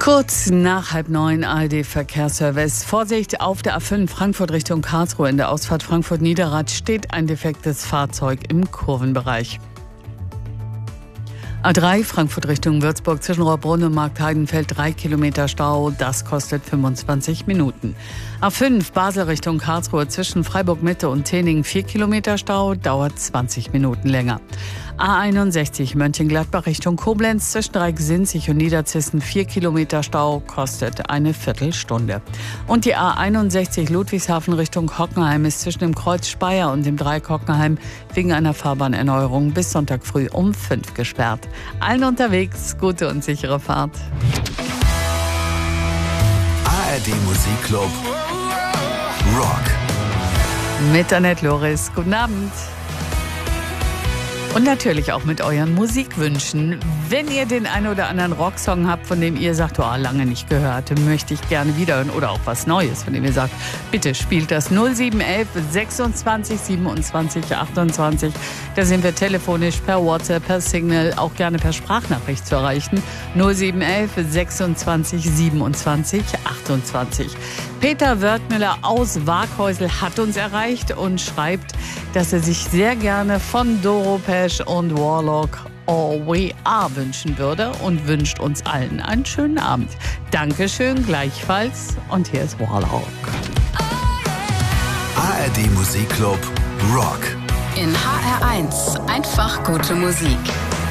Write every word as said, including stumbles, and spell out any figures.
Kurz nach halb neun A R D-Verkehrsservice. Vorsicht auf der A fünf Frankfurt Richtung Karlsruhe. In der Ausfahrt Frankfurt-Niederrad steht ein defektes Fahrzeug im Kurvenbereich. A drei Frankfurt Richtung Würzburg zwischen Rohrbrunn und Marktheidenfeld drei Kilometer Stau. Das kostet fünfundzwanzig Minuten. A fünf Basel Richtung Karlsruhe zwischen Freiburg Mitte und Tening vier Kilometer Stau. Dauert zwanzig Minuten länger. A einundsechzig Mönchengladbach Richtung Koblenz zwischen Dreiecksinzig und Niederzissen vier Kilometer Stau. Kostet eine Viertelstunde. Und die A einundsechzig Ludwigshafen Richtung Hockenheim ist zwischen dem Kreuz Speyer und dem Dreieck Hockenheim wegen einer Fahrbahnerneuerung bis Sonntag früh um fünf gesperrt. Allen unterwegs gute und sichere Fahrt. A R D Musikclub Rock. Mit Annette Loris. Guten Abend. Und natürlich auch mit euren Musikwünschen. Wenn ihr den einen oder anderen Rocksong habt, von dem ihr sagt, oh, lange nicht gehört, möchte ich gerne wieder hören, oder auch was Neues, von dem ihr sagt, bitte spielt das null sieben eins eins sechsundzwanzig siebenundzwanzig achtundzwanzig. Da sind wir telefonisch, per WhatsApp, per Signal, auch gerne per Sprachnachricht zu erreichen. null sieben eins eins sechsundzwanzig siebenundzwanzig achtundzwanzig. Peter Wörthmüller aus Waaghäusel hat uns erreicht und schreibt, dass er sich sehr gerne von Doro Pesch und Warlock All We Are wünschen würde und wünscht uns allen einen schönen Abend. Dankeschön, gleichfalls. Und hier ist Warlock. A R D Musikclub Rock. In H R eins einfach gute Musik.